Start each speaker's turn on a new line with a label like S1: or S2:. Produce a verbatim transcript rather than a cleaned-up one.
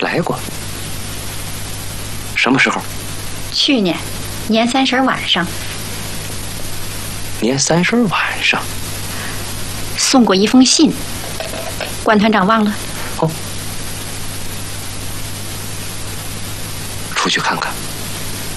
S1: 来过。什么时候？
S2: 去年年三十晚上。
S1: 年三十晚上
S2: 送过一封信，关团长忘了？
S1: 哦，出去看看。